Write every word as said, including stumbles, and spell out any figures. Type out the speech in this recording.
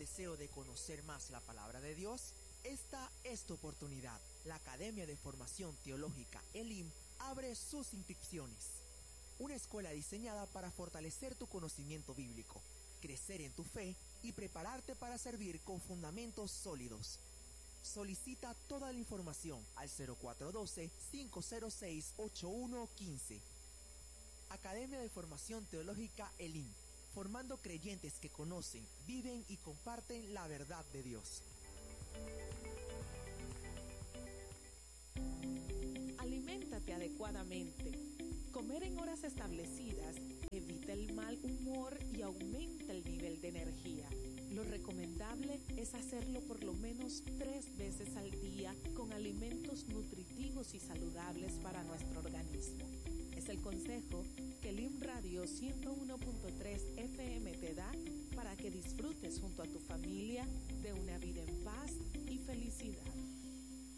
deseo de conocer más la palabra de Dios? Esta es tu oportunidad. La Academia de Formación Teológica Elim abre sus inscripciones. Una escuela diseñada para fortalecer tu conocimiento bíblico, crecer en tu fe y prepararte para servir con fundamentos sólidos. Solicita toda la información al cero cuatro uno dos, cinco cero seis, ocho uno uno cinco. Academia de Formación Teológica Elim, formando creyentes que conocen, viven y comparten la verdad de Dios. Aliméntate adecuadamente. Comer en horas establecidas evita el mal humor y aumenta el nivel de energía. Lo recomendable es hacerlo por lo menos tres veces al día con alimentos nutritivos y saludables para nuestro organismo. Es el consejo que Elim Radio ciento uno punto tres F M te da para que disfrutes junto a tu familia de una vida en paz